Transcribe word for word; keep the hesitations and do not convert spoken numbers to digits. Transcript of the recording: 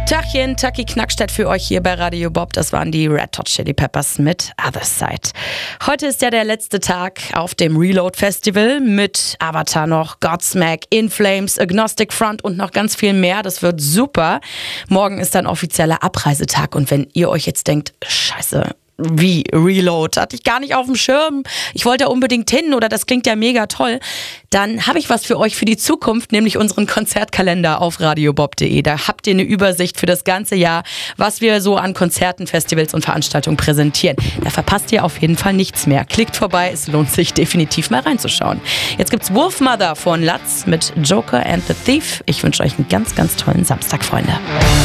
Tachchen, Taki Knackstedt für euch hier bei Radio Bob. Das waren die Red Hot Chili Peppers mit Other Side. Heute ist ja der letzte Tag auf dem Reload Festival mit Avatar noch, Godsmack, In Flames, Agnostic Front und noch ganz viel mehr. Das wird super. Morgen ist dann offizieller Abreisetag und wenn ihr euch jetzt denkt, scheiße, wie Reload, hatte ich gar nicht auf dem Schirm, ich wollte da unbedingt hin oder das klingt ja mega toll, dann habe ich was für euch für die Zukunft, nämlich unseren Konzertkalender auf radiobob punkt de. Da habt ihr eine Übersicht für das ganze Jahr, was wir so an Konzerten, Festivals und Veranstaltungen präsentieren. Da verpasst ihr auf jeden Fall nichts mehr. Klickt vorbei, es lohnt sich definitiv mal reinzuschauen. Jetzt gibt's Wolfmother von Latz mit Joker and the Thief. Ich wünsche euch einen ganz, ganz tollen Samstag, Freunde.